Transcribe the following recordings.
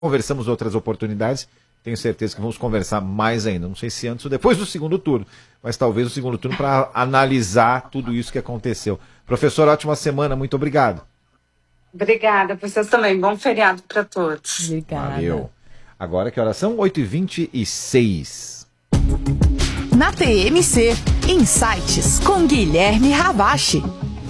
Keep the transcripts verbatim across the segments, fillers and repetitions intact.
conversamos outras oportunidades. Tenho certeza que vamos conversar mais ainda. Não sei se antes ou depois do segundo turno, mas talvez o segundo turno para analisar tudo isso que aconteceu. Professor, ótima semana. Muito obrigado. Obrigada, vocês também. Bom feriado para todos. Obrigada. Valeu. Agora que horas são? oito e vinte e seis. Na T M C, Insights com Guilherme Ravache.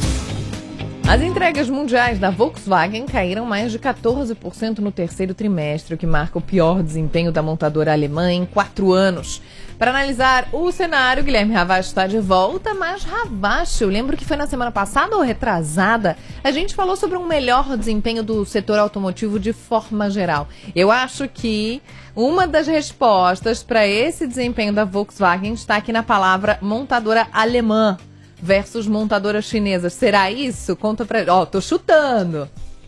As entregas mundiais da Volkswagen caíram mais de quatorze por cento no terceiro trimestre, o que marca o pior desempenho da montadora alemã em quatro anos. Para analisar o cenário, Guilherme Ravache está de volta, mas Ravache, eu lembro que foi na semana passada ou retrasada, a gente falou sobre um melhor desempenho do setor automotivo de forma geral. Eu acho que uma das respostas para esse desempenho da Volkswagen está aqui na palavra montadora alemã versus montadoras chinesas. Será isso? Conta pra... Ó, oh, tô chutando.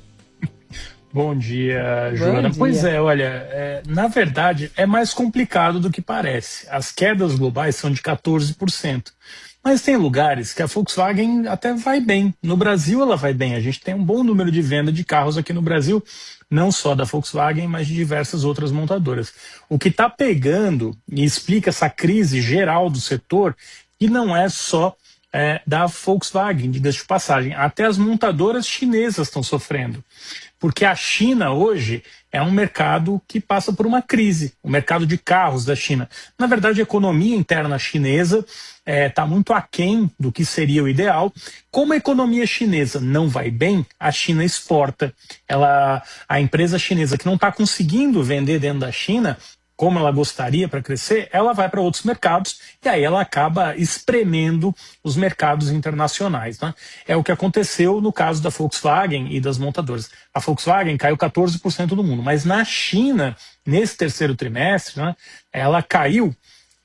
Bom dia, Joana. Bom dia. Pois é, olha, é, na verdade é mais complicado do que parece. As quedas globais são de quatorze por cento. Mas tem lugares que a Volkswagen até vai bem. No Brasil ela vai bem. A gente tem um bom número de venda de carros aqui no Brasil, não só da Volkswagen, mas de diversas outras montadoras. O que está pegando e explica essa crise geral do setor, que não é só É, da Volkswagen, diga-se de passagem. Até as montadoras chinesas estão sofrendo. Porque a China hoje é um mercado que passa por uma crise, o mercado de carros da China. Na verdade, a economia interna chinesa está é, muito aquém do que seria o ideal. Como a economia chinesa não vai bem, a China exporta. Ela, a empresa chinesa que não está conseguindo vender dentro da China, como ela gostaria para crescer, ela vai para outros mercados e aí ela acaba espremendo os mercados internacionais, né? É o que aconteceu no caso da Volkswagen e das montadoras. A Volkswagen caiu quatorze por cento no mundo, mas na China, nesse terceiro trimestre, né, ela caiu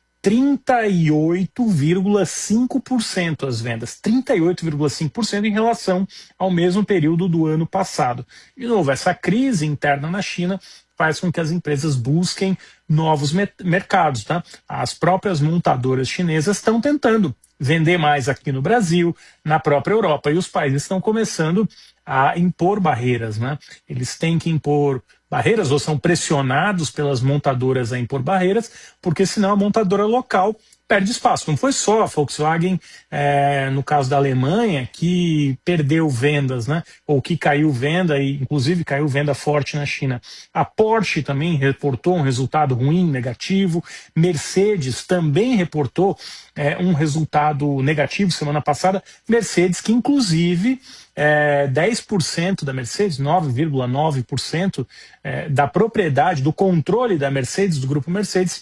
trinta e oito vírgula cinco por cento as vendas, trinta e oito vírgula cinco por cento em relação ao mesmo período do ano passado. De novo, essa crise interna na China faz com que as empresas busquem novos mercados, tá? As próprias montadoras chinesas estão tentando vender mais aqui no Brasil, na própria Europa, e os países estão começando a impor barreiras, né? Eles têm que impor barreiras ou são pressionados pelas montadoras a impor barreiras, porque senão a montadora local perde espaço. Não foi só a Volkswagen, é, no caso da Alemanha, que perdeu vendas, né? Ou que caiu venda, e inclusive caiu venda forte na China. A Porsche também reportou um resultado ruim, negativo. Mercedes também reportou é, um resultado negativo semana passada. Mercedes, que inclusive é, dez por cento da Mercedes, nove vírgula nove por cento é, da propriedade, do controle da Mercedes, do grupo Mercedes,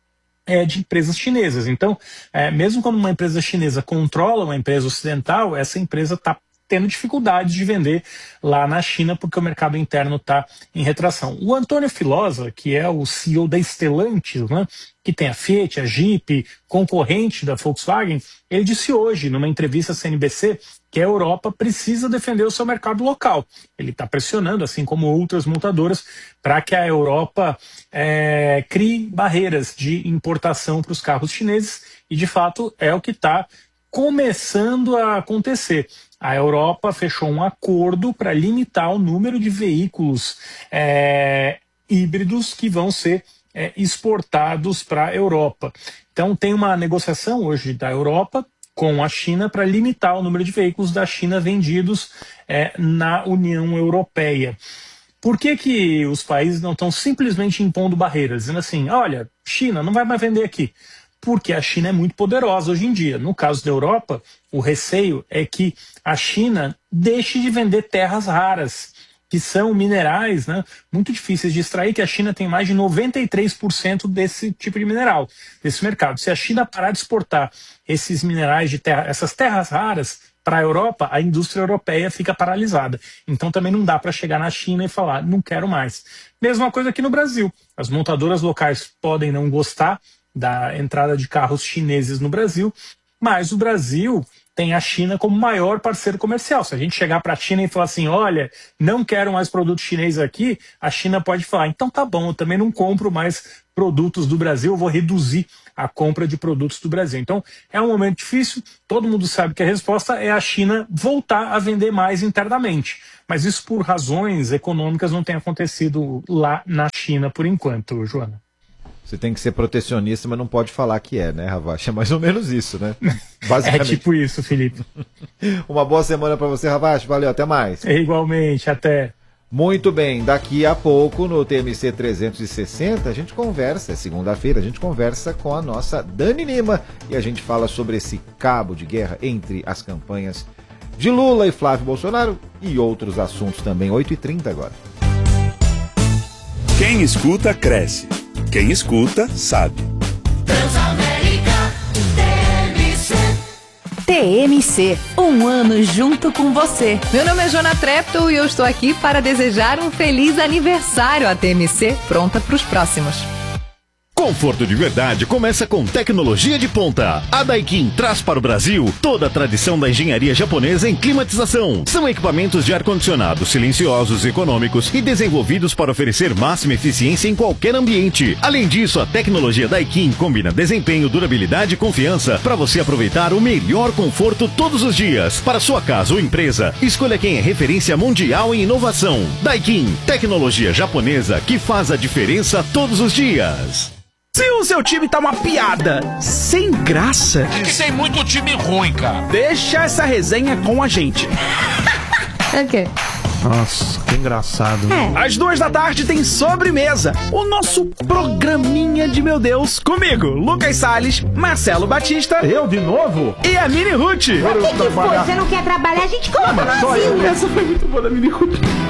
é de empresas chinesas. Então, é, mesmo quando uma empresa chinesa controla uma empresa ocidental, essa empresa está tendo dificuldade de vender lá na China porque o mercado interno está em retração. O Antônio Filosa, que é o C E O da Stellantis, né, que tem a Fiat, a Jeep, concorrente da Volkswagen, ele disse hoje, numa entrevista à C N B C, que a Europa precisa defender o seu mercado local. Ele está pressionando, assim como outras montadoras, para que a Europa é, crie barreiras de importação para os carros chineses, e de fato é o que está começando a acontecer. A Europa fechou um acordo para limitar o número de veículos é, híbridos que vão ser é, exportados para a Europa. Então tem uma negociação hoje da Europa com a China para limitar o número de veículos da China vendidos é, na União Europeia. Por que que os países não estão simplesmente impondo barreiras, dizendo assim, olha, China não vai mais vender aqui? Porque a China é muito poderosa hoje em dia. No caso da Europa, o receio é que a China deixe de vender terras raras, que são minerais, né, muito difíceis de extrair, que a China tem mais de noventa e três por cento desse tipo de mineral, desse mercado. Se a China parar de exportar esses minerais de terra, essas terras raras para a Europa, a indústria europeia fica paralisada. Então também não dá para chegar na China e falar, não quero mais. Mesma coisa aqui no Brasil. As montadoras locais podem não gostar da entrada de carros chineses no Brasil, mas o Brasil tem a China como maior parceiro comercial. Se a gente chegar para a China e falar assim, olha, não quero mais produto chinês aqui, a China pode falar, então tá bom, eu também não compro mais produtos do Brasil, eu vou reduzir a compra de produtos do Brasil. Então, é um momento difícil, todo mundo sabe que a resposta é a China voltar a vender mais internamente. Mas isso por razões econômicas não tem acontecido lá na China por enquanto, Joana. Você tem que ser protecionista, mas não pode falar que é, né, Ravache? É mais ou menos isso, né? Basicamente. É tipo isso, Felipe. Uma boa semana para você, Ravache. Valeu, até mais. É igualmente, até. Muito bem, daqui a pouco no T M C trezentos e sessenta a gente conversa, é segunda-feira, a gente conversa com a nossa Dani Lima e a gente fala sobre esse cabo de guerra entre as campanhas de Lula e Flávio Bolsonaro e outros assuntos também, oito e trinta agora. Quem escuta, cresce. Quem escuta, sabe. Transamérica T M C. T M C, um ano junto com você. Meu nome é Joana Treptow e eu estou aqui para desejar um feliz aniversário à T M C, pronta para os próximos. Conforto de verdade começa com tecnologia de ponta. A Daikin traz para o Brasil toda a tradição da engenharia japonesa em climatização. São equipamentos de ar-condicionado silenciosos, econômicos e desenvolvidos para oferecer máxima eficiência em qualquer ambiente. Além disso, a tecnologia Daikin combina desempenho, durabilidade e confiança para você aproveitar o melhor conforto todos os dias. Para sua casa ou empresa, escolha quem é referência mundial em inovação. Daikin, tecnologia japonesa que faz a diferença todos os dias. Se o seu time tá uma piada sem graça... É que tem muito time ruim, cara. Deixa essa resenha com a gente. É o quê? Nossa, que engraçado. É. Às duas da tarde tem Sobremesa, o nosso programinha de meu Deus. Comigo, Lucas Salles, Marcelo Batista. Eu de novo? E a Mini Ruth. Mas o que, que foi? Você não quer trabalhar? A gente coloca no asilo. Essa foi muito boa da Mini Ruth.